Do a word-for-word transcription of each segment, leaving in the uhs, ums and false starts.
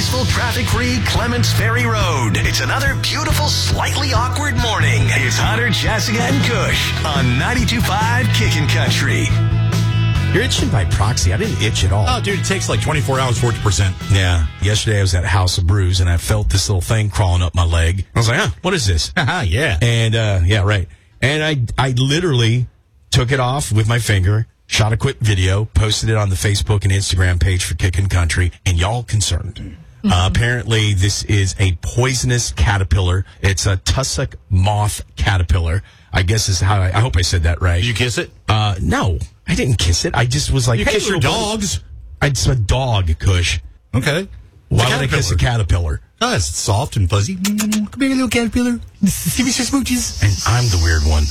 peaceful, traffic-free Clements Ferry Road. It's another beautiful, slightly awkward morning. It's Hunter, Jessica, and Kush on ninety-two point five Kickin' Country. You're itching by proxy. I didn't itch at all. Oh, dude, it takes like twenty-four hours, forty percent. Yeah. Yesterday I was at House of Brews, and I felt this little thing crawling up my leg. I was like, huh, what is this? Yeah. And, uh, yeah, right. And I, I literally took it off with my finger, shot a quick video, posted it on the Facebook and Instagram page for Kickin' Country, and y'all concerned. Mm-hmm. Uh, apparently, this is a poisonous caterpillar. It's a tussock moth caterpillar. I guess is how I, I hope I said that right. Did you kiss it? Uh, no, I didn't kiss it. I just was like, You hey, kiss your little dogs? buddy. It's a dog, Kush. Okay. Why would I kiss a caterpillar? Oh, it's soft and fuzzy. Come here, little caterpillar. Give me some smooches. And I'm the weird one.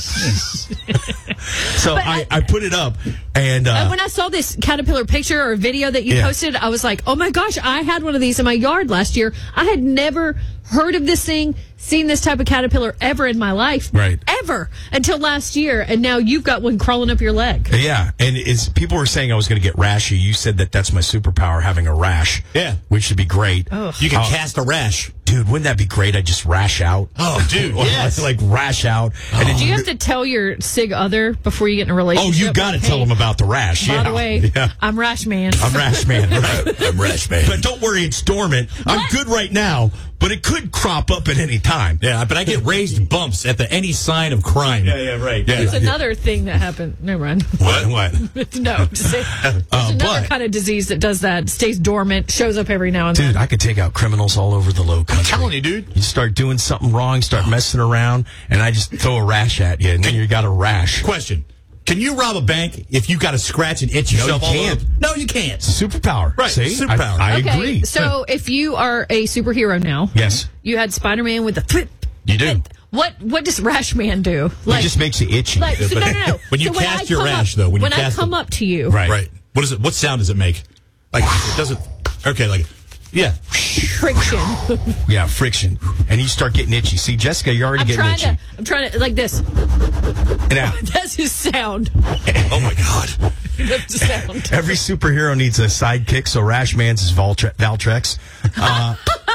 So I, I, I put it up, and uh, when I saw this caterpillar picture or video that you yeah. posted, I was like, oh my gosh, I had one of these in my yard last year. I had never heard of this thing, seen this type of caterpillar ever in my life. Right. Ever. Until last year. And now you've got one crawling up your leg. Yeah. And it's, people were saying I was going to get rashy. You said that that's my superpower, having a rash. Yeah. Which would be great. Ugh. You can Uh, cast a rash. Dude, wouldn't that be great? I just rash out. Oh, dude, Or yes. like, like rash out. And then Do you have to tell your sig other before you get in a Oh, relationship? you got to Like, tell hey, them about the rash. By yeah. the way, yeah. I'm rash man. I'm rash man. Right? I'm rash man. But don't worry, it's dormant. I'm What? good right now, but it could crop up at any time. Yeah, but I get raised bumps at the any sign of crime. yeah, right. Yeah. There's another thing that happened. Never mind. What? What? No, just say, there's Uh, another but- kind of disease that does that. Stays dormant, shows up every now and Dude, then. I could take out criminals all over the low country. I'm telling you, dude. You start doing something wrong, start messing around, and I just throw a rash at you, and then you got a rash. Question. Can you rob a bank if you got to scratch and itch yourself you all can't. over? No, you can't. It's a superpower. Right, See? superpower. I, I okay, agree. so if you are a superhero now, Yes. you had Spider-Man with the flip. You do. What what does Rash Man do? It just makes you itchy. like so, no, no, no. When you So cast I your come rash, up- though, when you I cast come it- up to you, Right. Right. What is it? What sound does it make? Like it doesn't. Okay, like yeah. friction. Yeah, friction. And you start getting itchy. See, Jessica, you're already I'm getting trying itchy. to. I'm trying to like this. Now, That's his sound. Oh my God. That's the sound. every superhero needs a sidekick, so Rash Man's is Valtre- Valtrex. Uh,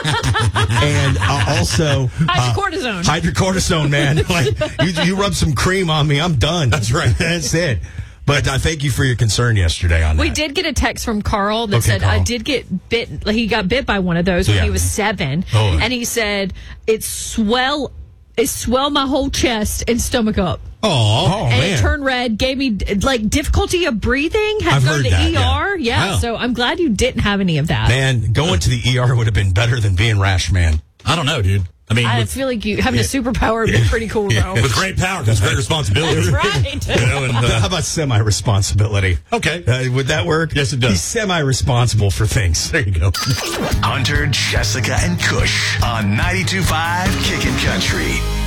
and uh, also... Uh, Hydrocortisone. hydrocortisone, man. Like, you, you rub some cream on me, I'm done. That's right. That's it. But uh, thank you for your concern yesterday on that. We did get a text from Carl that Okay, said, Carl. I did get bit. Like, he got bit by one of those when Yeah. he was seven. Oh. And he said, it swell, it swelled my whole chest and stomach up. Oh, oh and man. it turned red, gave me like difficulty of breathing, had I've to go heard to the that, E R. yeah. Yeah, Wow. so I'm glad you didn't have any of that. Man, going to the E R would have been better than being Rash Man. I don't know, dude. I mean, I with, feel like you having a superpower would be pretty cool, though. with great power comes great responsibility. That's right. You know, and, uh, How about semi-responsibility? Okay. Uh, would that work? Yes, it does. He's semi-responsible for things. there you go. Hunter, Jessica, and Kush on ninety-two point five Kickin' Country.